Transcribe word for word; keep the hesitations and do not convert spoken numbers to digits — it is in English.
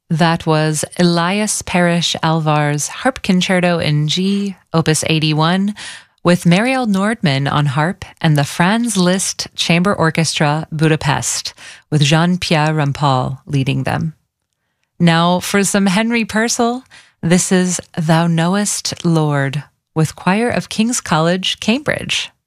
That was Elias Parrish Alvar's Harp Concerto in G, Opus eighty-one, with Mariel Nordman on harp and the Franz Liszt Chamber Orchestra Budapest, with Jean-Pierre Rampal leading them. Now for some Henry Purcell, this is Thou Knowest, Lord, with Choir of King's College, Cambridge.